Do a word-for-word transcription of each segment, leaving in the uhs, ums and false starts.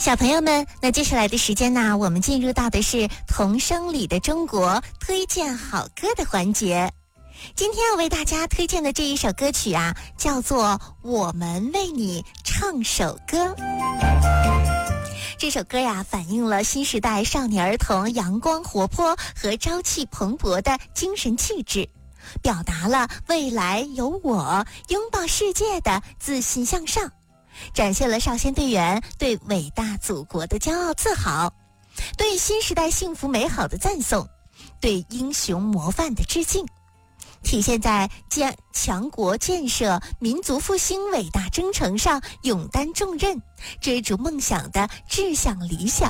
小朋友们，那接下来的时间呢，我们进入到的是童声里的中国推荐好歌的环节。今天要为大家推荐的这一首歌曲啊，叫做我们为你唱首歌。这首歌呀，反映了新时代少年儿童阳光活泼和朝气蓬勃的精神气质，表达了未来有我，拥抱世界的自信向上，展现了少先队员对伟大祖国的骄傲自豪，对新时代幸福美好的赞颂，对英雄模范的致敬，体现在建强国建设、民族复兴伟大征程上勇担重任、追逐梦想的志向理想。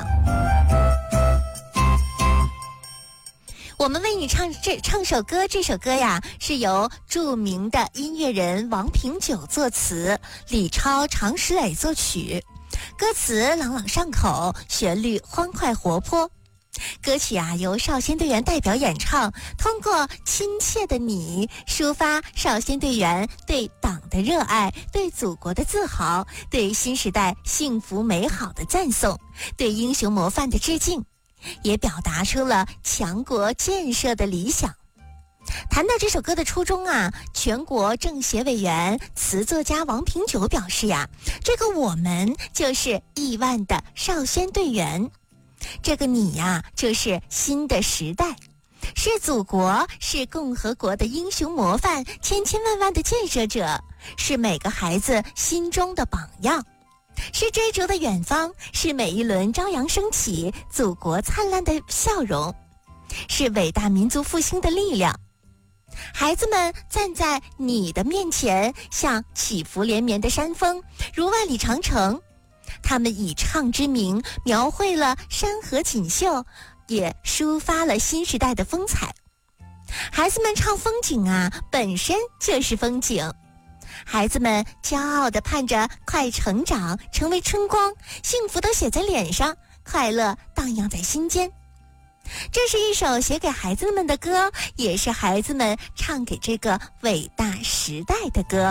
我们为你唱这唱首歌，这首歌呀是由著名的音乐人王平九作词，李超、常石磊作曲，歌词朗朗上口，旋律欢快活泼。歌曲啊由少先队员代表演唱，通过亲切的你抒发少先队员对党的热爱，对祖国的自豪，对新时代幸福美好的赞颂，对英雄模范的致敬，也表达出了强国建设的理想。谈到这首歌的初衷啊，全国政协委员、词作家王平九表示呀，这个我们就是亿万的少先队员，这个你呀就是新的时代，是祖国，是共和国的英雄模范，千千万万的建设者，是每个孩子心中的榜样，是追逐的远方，是每一轮朝阳升起，祖国灿烂的笑容，是伟大民族复兴的力量。孩子们站在你的面前，像起伏连绵的山峰，如万里长城。他们以唱之名描绘了山河锦绣，也抒发了新时代的风采。孩子们唱风景啊，本身就是风景。孩子们骄傲地盼着快成长，成为春光，幸福都写在脸上，快乐荡漾在心间。这是一首写给孩子们的歌，也是孩子们唱给这个伟大时代的歌。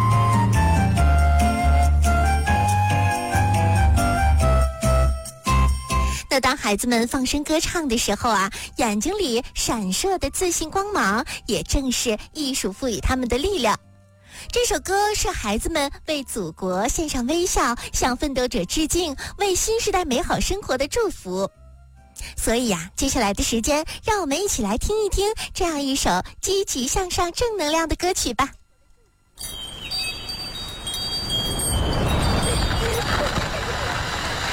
那当孩子们放声歌唱的时候啊，眼睛里闪烁的自信光芒，也正是艺术赋予他们的力量。这首歌是孩子们为祖国献上微笑，向奋斗者致敬，为新时代美好生活的祝福。所以呀、啊，接下来的时间，让我们一起来听一听这样一首积极向上、正能量的歌曲吧。